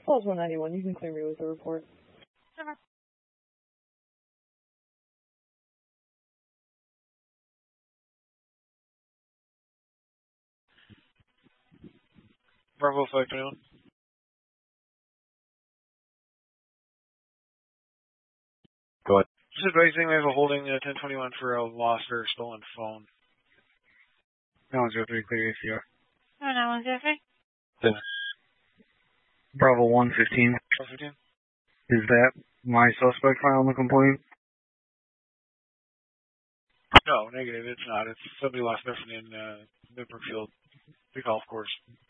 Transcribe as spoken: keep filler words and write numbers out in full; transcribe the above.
Falls one ninety-one, you can clear me with the report. Never. Bravo five twenty-one. Go ahead. Just advising we have a holding uh, ten twenty-one for a lost or stolen phone. nine one zero three, clear A C R. Oh, nine one zero three. Bravo one fifteen. Bravo fifteen. Is that my suspect filing the complaint? No, negative, it's not. It's somebody lost their phone in uh, the Brookfield, the golf course.